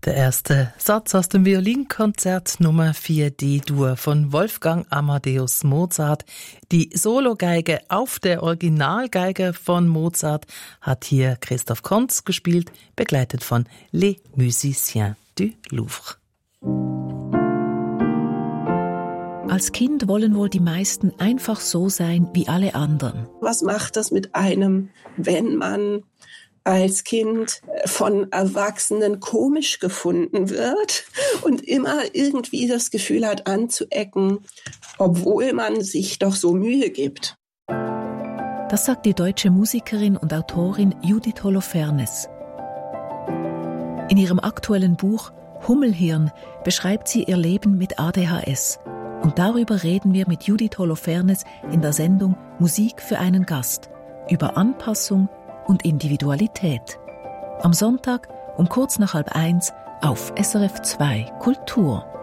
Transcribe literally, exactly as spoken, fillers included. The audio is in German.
Der erste Satz aus dem Violinkonzert Nummer vier D-Dur von Wolfgang Amadeus Mozart. Die Sologeige auf der Originalgeige von Mozart hat hier Christoph Konz gespielt, begleitet von Les Musiciens du Louvre. Als Kind wollen wohl die meisten einfach so sein wie alle anderen. Was macht das mit einem, wenn man als Kind von Erwachsenen komisch gefunden wird und immer irgendwie das Gefühl hat, anzuecken, obwohl man sich doch so Mühe gibt? Das sagt die deutsche Musikerin und Autorin Judith Holofernes. In ihrem aktuellen Buch Hummelhirn beschreibt sie ihr Leben mit A D H S. Und darüber reden wir mit Judith Holofernes in der Sendung Musik für einen Gast über Anpassung und Individualität. Am Sonntag um kurz nach halb eins auf S R F zwei Kultur.